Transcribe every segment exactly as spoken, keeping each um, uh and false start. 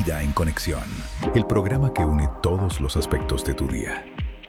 Vida en Conexión, el programa que une todos los aspectos de tu día.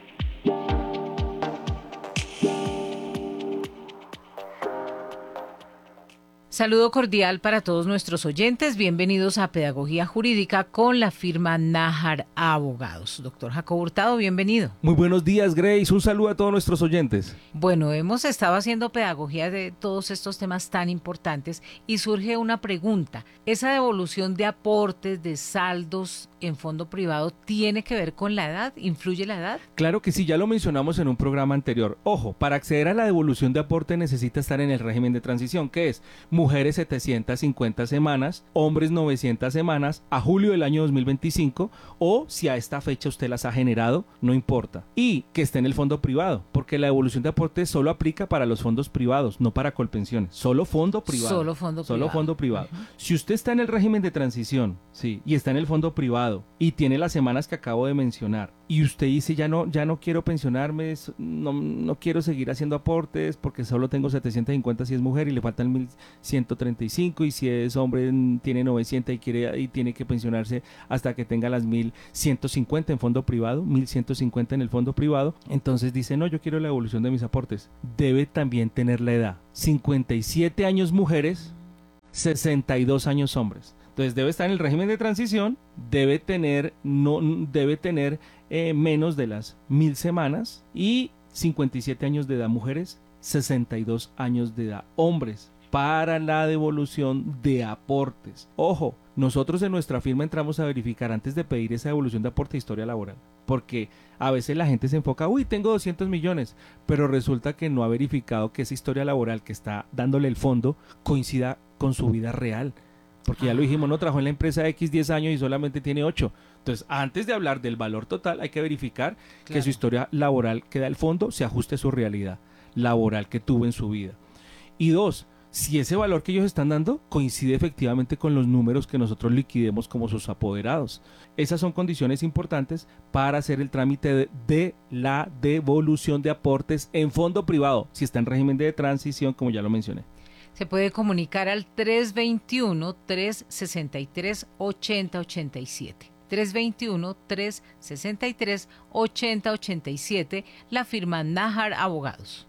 Saludo cordial para todos nuestros oyentes. Bienvenidos a Pedagogía Jurídica con la firma Nájar Abogados. Doctor Jacobo Hurtado, bienvenido. Muy buenos días, Grace. Un saludo a todos nuestros oyentes. Bueno, hemos estado haciendo pedagogía de todos estos temas tan importantes y surge una pregunta. ¿Esa devolución de aportes, de saldos en fondo privado, tiene que ver con la edad? ¿Influye la edad? Claro que sí, ya lo mencionamos en un programa anterior. Ojo, para acceder a la devolución de aporte necesita estar en el régimen de transición, que es mujeres setecientas cincuenta semanas, hombres novecientas semanas a julio del año dos mil veinticinco, o si a esta fecha usted las ha generado, no importa. Y que esté en el fondo privado, porque la devolución de aporte solo aplica para los fondos privados, no para colpensiones. Solo fondo privado. Solo fondo solo privado. fondo privado. Uh-huh. Si usted está en el régimen de transición, sí, y está en el fondo privado y tiene las semanas que acabo de mencionar, y usted dice ya no, ya no quiero pensionarme, no, no quiero seguir haciendo aportes porque solo tengo setecientas cincuenta si es mujer y le faltan mil ciento treinta y cinco, y si es hombre tiene novecientos y quiere y tiene que pensionarse hasta que tenga las mil ciento cincuenta en fondo privado, mil ciento cincuenta en el fondo privado, entonces dice no, yo quiero la devolución de mis aportes. Debe también tener la edad, cincuenta y siete años mujeres, sesenta y dos años hombres. Entonces debe estar en el régimen de transición, debe tener, no, debe tener eh, menos de las mil semanas y cincuenta y siete años de edad mujeres, sesenta y dos años de edad hombres para la devolución de aportes. Ojo, nosotros en nuestra firma entramos a verificar antes de pedir esa devolución de aporte historia laboral, porque a veces la gente se enfoca, uy, tengo doscientos millones, pero resulta que no ha verificado que esa historia laboral que está dándole el fondo coincida con su vida real. Porque ya lo dijimos, no trabajó en la empresa X diez años y solamente tiene ocho. Entonces, antes de hablar del valor total, hay que verificar claro. que su historia laboral que da el fondo se ajuste a su realidad laboral que tuvo en su vida. Y dos, si ese valor que ellos están dando coincide efectivamente con los números que nosotros liquidemos como sus apoderados. Esas son condiciones importantes para hacer el trámite de, de la devolución de aportes en fondo privado, si está en régimen de transición, como ya lo mencioné. Se puede comunicar al tres veintiuno, trescientos sesenta y tres, ochenta ochenta y siete. tres veintiuno, trescientos sesenta y tres, ochenta ochenta y siete, la firma Nájar Abogados.